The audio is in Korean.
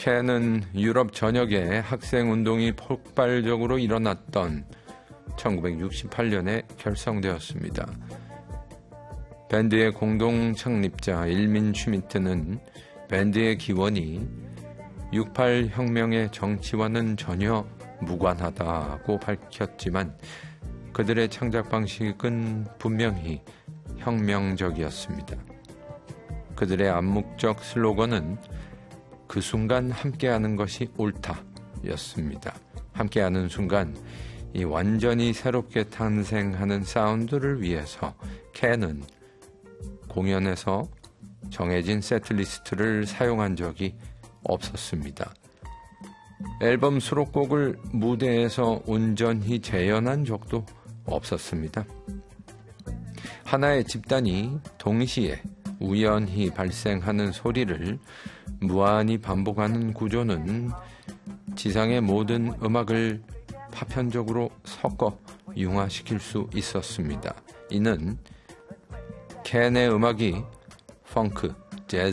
캔은 유럽 전역에 학생운동이 폭발적으로 일어났던 1968년에 결성되었습니다. 밴드의 공동 창립자 일민 슈미트는 밴드의 기원이 68 혁명의 정치와는 전혀 무관하다고 밝혔지만 그들의 창작 방식은 분명히 혁명적이었습니다. 그들의 암묵적 슬로건은 그 순간 함께하는 것이 옳다였습니다. 함께하는 순간 이 완전히 새롭게 탄생하는 사운드를 위해서 캔은 공연에서 정해진 세트리스트를 사용한 적이 없었습니다. 앨범 수록곡을 무대에서 온전히 재현한 적도 없었습니다. 하나의 집단이 동시에 우연히 발생하는 소리를 무한히 반복하는 구조는 지상의 모든 음악을 파편적으로 섞어 융화시킬 수 있었습니다. 이는 캔의 음악이 펑크,